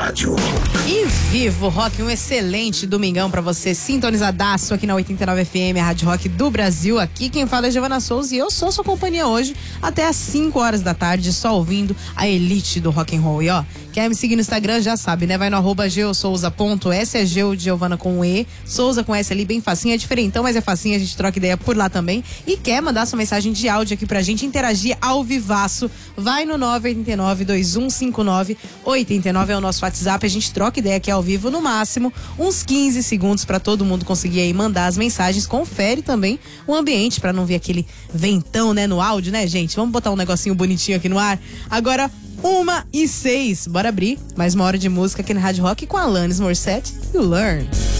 Rádio Rock. E Vivo Rock, um excelente domingão pra você, sintonizadaço aqui na 89 FM, a Rádio Rock do Brasil. Aqui quem fala é Giovana Souza e eu sou sua companhia hoje até às 5 horas da tarde, só ouvindo a elite do rock and roll. E ó, quer me seguir no Instagram, já sabe, né? Vai no @geosouza.s, é Geo de Giovana com E, Souza com S ali, bem facinho, é diferentão, mas é facinho, a gente troca ideia por lá também. E quer mandar sua mensagem de áudio aqui pra gente interagir ao vivaço, vai no 989-2159-89, é o nosso WhatsApp, a gente troca ideia aqui ao vivo, no máximo uns 15 segundos pra todo mundo conseguir aí mandar as mensagens. Confere também o ambiente pra não ver aquele ventão, né, no áudio, né, gente? Vamos botar um negocinho bonitinho aqui no ar. Agora 1h06, bora abrir mais uma hora de música aqui na Rádio Rock com a Alanis Morissette e o Learn.